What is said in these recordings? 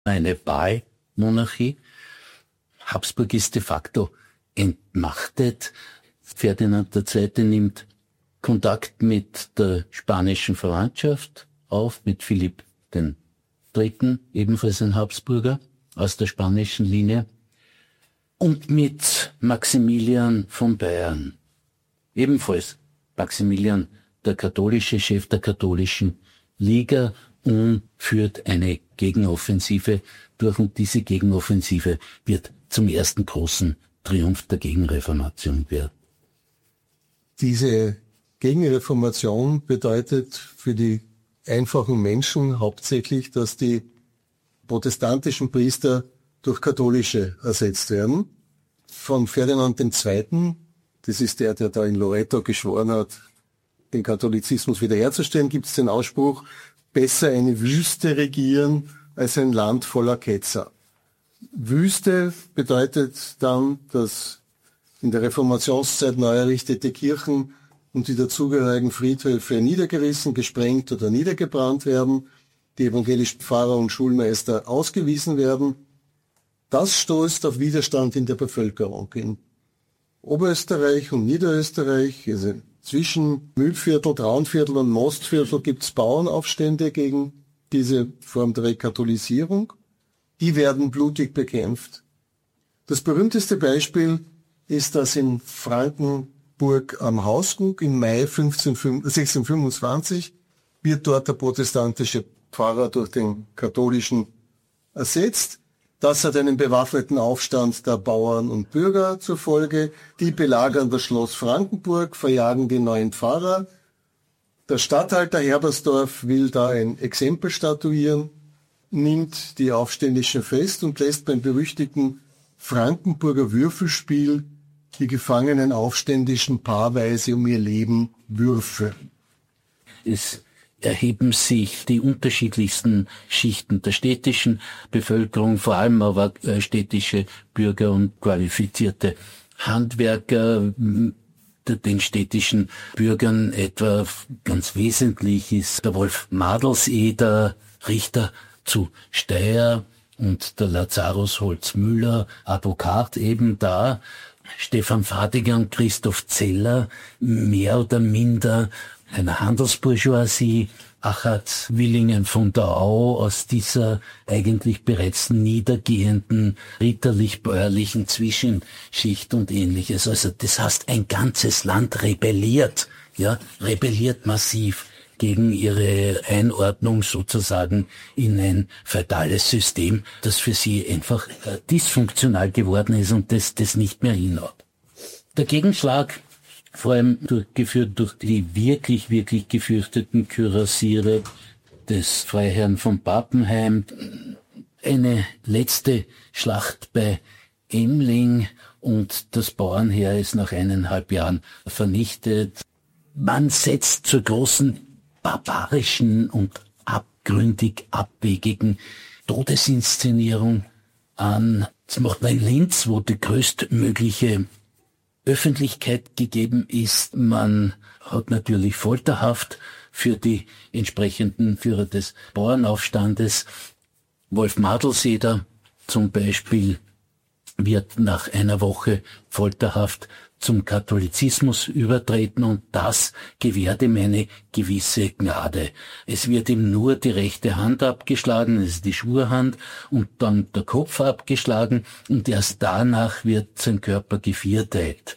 eine Wahlmonarchie. Habsburg ist de facto entmachtet. Ferdinand II. Nimmt Kontakt mit der spanischen Verwandtschaft auf, mit Philipp III., ebenfalls ein Habsburger aus der spanischen Linie, und mit Maximilian von Bayern, ebenfalls Maximilian, der katholische Chef der katholischen Liga, und führt eine Gegenoffensive durch, und diese Gegenoffensive wird zum ersten großen Triumph der Gegenreformation werden. Diese Gegenreformation bedeutet für die einfachen Menschen hauptsächlich, dass die protestantischen Priester durch katholische ersetzt werden. Von Ferdinand II., das ist der da in Loreto geschworen hat, den Katholizismus wiederherzustellen, gibt es den Ausspruch, besser eine Wüste regieren als ein Land voller Ketzer. Wüste bedeutet dann, dass in der Reformationszeit neu errichtete Kirchen und die dazugehörigen Friedhöfe niedergerissen, gesprengt oder niedergebrannt werden, die evangelischen Pfarrer und Schulmeister ausgewiesen werden. Das stößt auf Widerstand in der Bevölkerung. In Oberösterreich und Niederösterreich, also zwischen Mühlviertel, Traunviertel und Mostviertel, gibt es Bauernaufstände gegen diese Form der Rekatholisierung. Die werden blutig bekämpft. Das berühmteste Beispiel ist das in Frankenburg am Hauskrug im Mai 1625 wird dort der protestantische Pfarrer durch den katholischen ersetzt. Das hat einen bewaffneten Aufstand der Bauern und Bürger zur Folge. Die belagern das Schloss Frankenburg, verjagen den neuen Pfarrer. Der Statthalter Herbersdorf will da ein Exempel statuieren, nimmt die Aufständischen fest und lässt beim berüchtigten Frankenburger Würfelspiel die gefangenen Aufständischen paarweise um ihr Leben würfeln. Es erheben sich die unterschiedlichsten Schichten der städtischen Bevölkerung, vor allem aber städtische Bürger und qualifizierte Handwerker. Den städtischen Bürgern etwa ganz wesentlich ist der Wolf Madelseder, Richter zu Steyr, und der Lazarus Holzmüller, Advokat eben da, Stefan Fadiger und Christoph Zeller, mehr oder minder einer Handelsbourgeoisie, Achat Willingen von der Au aus dieser eigentlich bereits niedergehenden ritterlich-bäuerlichen Zwischenschicht und Ähnliches. Also das heißt, ein ganzes Land rebelliert massiv gegen ihre Einordnung sozusagen in ein feudales System, das für sie einfach dysfunktional geworden ist und das nicht mehr hinhaut. Der Gegenschlag, vor allem durchgeführt durch die wirklich gefürchteten Kürassiere des Freiherrn von Pappenheim, eine letzte Schlacht bei Emling, und das Bauernheer ist nach 1,5 Jahren vernichtet. Man setzt zur großen barbarischen und abgründig abwegigen Todesinszenierung an. Das macht man in Linz, wo die größtmögliche Öffentlichkeit gegeben ist. Man hat natürlich Folterhaft für die entsprechenden Führer des Bauernaufstandes. Wolf Madelseder zum Beispiel wird nach einer Woche Folterhaft zum Katholizismus übertreten, und das gewährt ihm eine gewisse Gnade. Es wird ihm nur die rechte Hand abgeschlagen, das ist die Schwurhand, und dann der Kopf abgeschlagen, und erst danach wird sein Körper gevierteilt.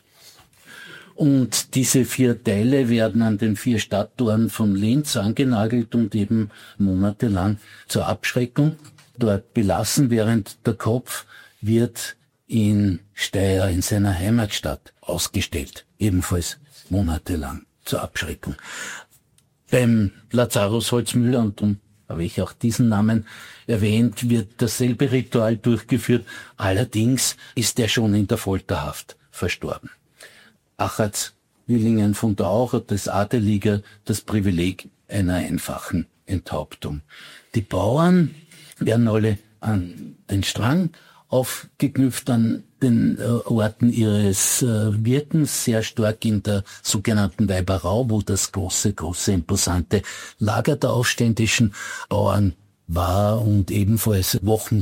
Und diese 4 Teile werden an den 4 Stadttoren von Linz angenagelt und eben monatelang zur Abschreckung dort belassen, während der Kopf wird in Steyr, in seiner Heimatstadt, ausgestellt, ebenfalls monatelang zur Abschreckung. Beim Lazarus Holzmüller, und darum habe ich auch diesen Namen erwähnt, wird dasselbe Ritual durchgeführt, allerdings ist er schon in der Folterhaft verstorben. Achat Willingen von der Au hat als Adeliger das Privileg einer einfachen Enthauptung. Die Bauern werden alle an den Strang aufgeknüpft, an den Orten ihres Wirkens, sehr stark in der sogenannten Weiberau, wo das große, imposante Lager der aufständischen Bauern war und ebenfalls Wochen